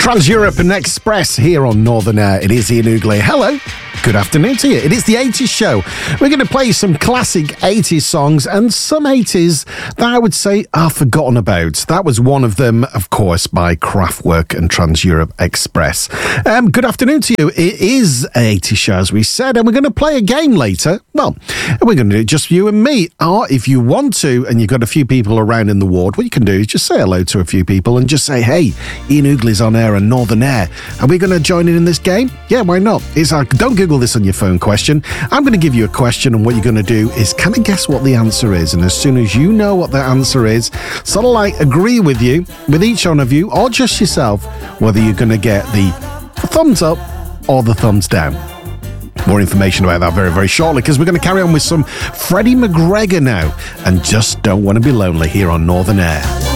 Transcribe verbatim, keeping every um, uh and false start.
Trans-Europe and Express here on Northern Air. It is Ian Oogley. Hello. Good afternoon to you. It is the eighties show. We're going to play some classic eighties songs and some eighties that I would say are forgotten about. That was one of them, of course, by Kraftwerk and Trans-Europe Express. Um, good afternoon to you. It is an eighties show, as we said, and we're going to play a game later. Well, we're going to do it just you and me. Or if you want to, and you've got a few people around in the ward, what you can do is just say hello to a few people and just say, hey, Ian Oogley's on air and Northern Air. Are we going to join in in this game? Yeah, why not? It's our don't Google this on your phone question. I'm going to give you a question, and what you're going to do is kind of guess what the answer is. And as soon as you know what the answer is, sort of like agree with you, with each one of you, or just yourself, whether you're going to get the thumbs up or the thumbs down. More information about that very, very shortly, because we're going to carry on with some Freddie McGregor now, and Just Don't Want to Be Lonely here on Northern Air.